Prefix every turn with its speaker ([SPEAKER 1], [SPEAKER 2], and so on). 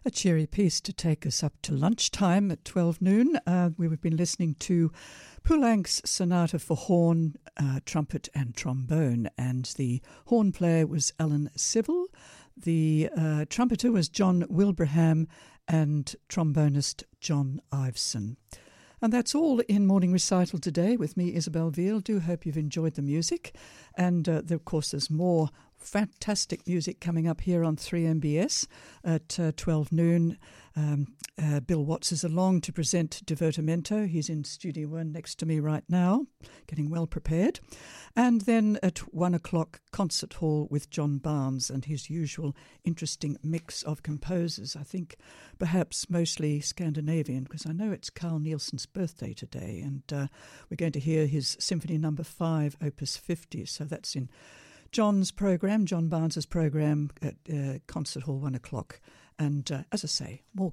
[SPEAKER 1] A cheery piece to take us up to lunchtime at 12 noon. We've been listening to Poulenc's Sonata for Horn, Trumpet and Trombone, and the horn player was Alan Civil. The trumpeter was John Wilbraham and trombonist John Iveson. And that's all in Morning Recital today with me, Isabel Veal. Do hope you've enjoyed the music. And of course, there's more fantastic music coming up here on 3MBS at 12 noon. Bill Watts is along to present Divertimento. He's in Studio 1 next to me right now, getting well prepared. And then at 1 o'clock, Concert Hall with John Barnes and his usual interesting mix of composers. I think perhaps mostly Scandinavian, because I know it's Carl Nielsen's birthday today, and we're going to hear his Symphony No. 5, Opus 50. So that's in John's program, John Barnes's program at Concert Hall, 1 o'clock. And as I say, more